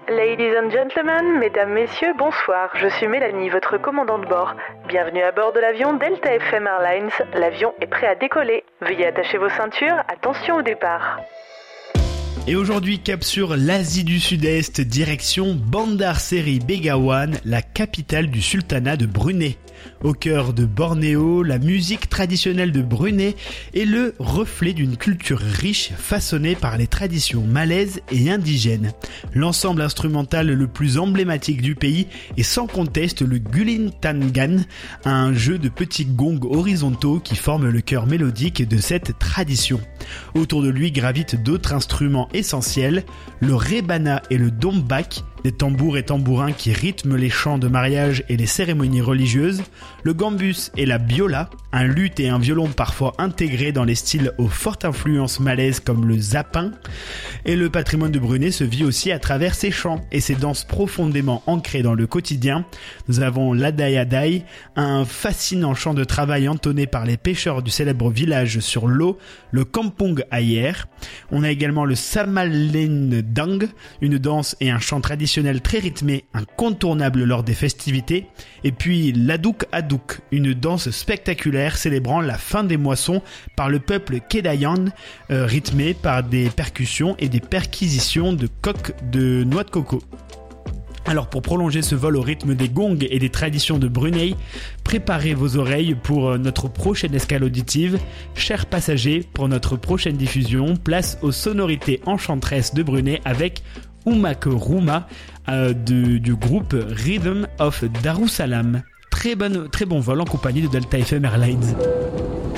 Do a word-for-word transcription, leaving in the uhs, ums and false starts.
Ladies and gentlemen, mesdames, messieurs, bonsoir. Je suis Mélanie, votre commandant de bord. Bienvenue à bord de l'avion Delta F M Airlines. L'avion est prêt à décoller. Veuillez attacher vos ceintures. Attention au départ. Et aujourd'hui, cap sur l'Asie du Sud-Est, direction Bandar Seri Begawan, la capitale du sultanat de Brunei. Au cœur de Bornéo, la musique traditionnelle de Brunei est le reflet d'une culture riche façonnée par les traditions malaises et indigènes. L'ensemble instrumental le plus emblématique du pays est sans conteste le Gulintangan, un jeu de petits gongs horizontaux qui forment le cœur mélodique de cette tradition. Autour de lui gravitent d'autres instruments essentiels, le rebana et le dombak, des tambours et tambourins qui rythment les chants de mariage et les cérémonies religieuses, le gambus et la biola, un luth et un violon parfois intégrés dans les styles aux fortes influences malaises comme le zapin. Et le patrimoine de Brunei se vit aussi à travers ses chants et ses danses profondément ancrées dans le quotidien. Nous avons l'Adai-Adai, un fascinant chant de travail entonné par les pêcheurs du célèbre village sur l'eau, le Kampung Ayer. On a également le Samalendang, une danse et un chant traditionnel très rythmé, incontournable lors des festivités. Et puis l'Aduk Aduk, une danse spectaculaire célébrant la fin des moissons par le peuple Kedayan, euh, rythmée par des percussions et des perquisitions de coques de noix de coco. Alors pour prolonger ce vol au rythme des gongs et des traditions de Brunei, préparez vos oreilles pour notre prochaine escale auditive. Chers passagers, pour notre prochaine diffusion, place aux sonorités enchanteresses de Brunei avec Umak Ruma euh, de, du groupe Rhythm of Darussalam. Très, bonne, très bon vol en compagnie de Delta F M Airlines.